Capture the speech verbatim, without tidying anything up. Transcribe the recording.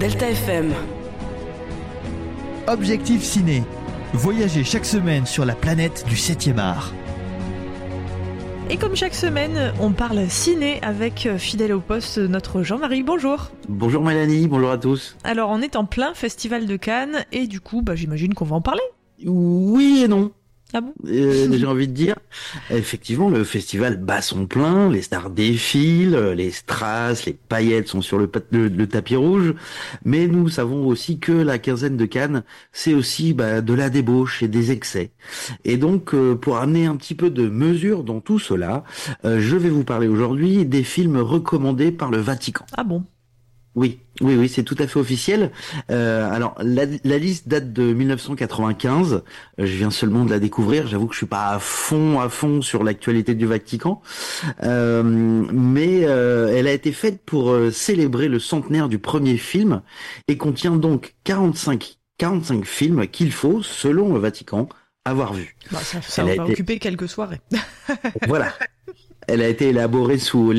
Delta F M. Objectif Ciné. Voyagez chaque semaine sur la planète du septième art. Et comme chaque semaine, on parle ciné avec fidèle au poste notre Jean-Marie. Bonjour. Bonjour Mélanie, bonjour à tous. Alors on est en plein festival de Cannes et du coup, bah, j'imagine qu'on va en parler. Oui et non. Ah bon ? euh, J'ai envie de dire, effectivement, le festival bat son plein, les stars défilent, les strass, les paillettes sont sur le, le, le tapis rouge, mais nous savons aussi que la quinzaine de Cannes, c'est aussi bah, de la débauche et des excès. Et donc, euh, pour amener un petit peu de mesure dans tout cela, euh, je vais vous parler aujourd'hui des films recommandés par le Vatican. Ah bon ? Oui, oui, oui, c'est tout à fait officiel. Euh, alors, la, la liste date de mille neuf cent quatre-vingt-quinze. Je viens seulement de la découvrir. J'avoue que je suis pas à fond, à fond sur l'actualité du Vatican, euh, mais euh, elle a été faite pour euh, célébrer le centenaire du premier film et contient donc quarante-cinq, quarante-cinq films qu'il faut, selon le Vatican, avoir vus. Bah, ça, ça va été... occuper quelques soirées. Voilà. Elle a été élaborée sous